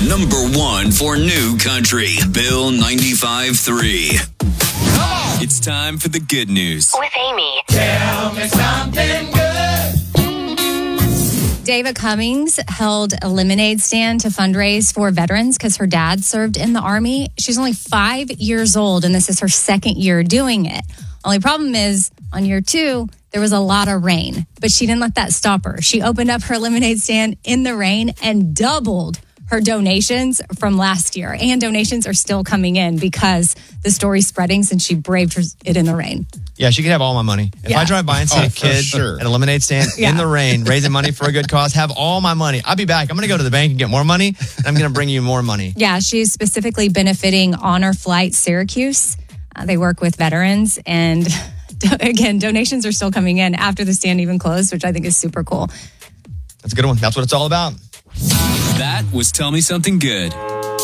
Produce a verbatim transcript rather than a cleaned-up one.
Number one for New Country, Bill ninety-five three. It's time for the good news. With Amy. Tell me something good. David Cummings held a lemonade stand to fundraise for veterans because her dad served in the Army. She's only five years old, and this is her second year doing it. Only problem is, on year two, there was a lot of rain, but she didn't let that stop her. She opened up her lemonade stand in the rain and doubled her donations from last year. And donations are still coming in because the story's spreading since she braved it in the rain. Yeah, she could have all my money. If Yeah. I drive by and see Oh, a for kid sure. at a lemonade stand Yeah. in the rain, raising money for a good cause, have all my money. I'll be back. I'm going to go to the bank and get more money, and I'm going to bring you more money. Yeah, she's specifically benefiting Honor Flight Syracuse. Uh, they work with veterans, and again, donations are still coming in after the stand even closed, which I think is super cool. That's a good one. That's what it's all about. That was Tell Me Something Good.